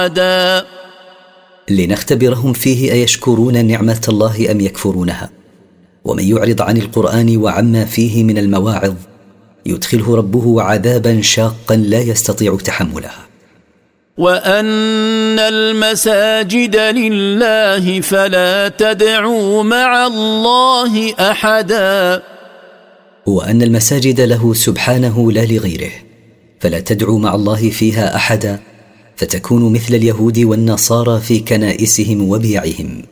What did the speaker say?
لنختبرهم فيه أيشكرون نعمة الله أم يكفرونها. ومن يعرض عن القرآن وعما فيه من المواعظ يدخله ربه عذابا شاقا لا يستطيع تحملها. وأن المساجد لله فلا تدعوا مع الله أحدا. وأن المساجد له سبحانه لا لغيره، فلا تدعوا مع الله فيها أحدا، فتكونوا مثل اليهود والنصارى في كنائسهم وبيعهم.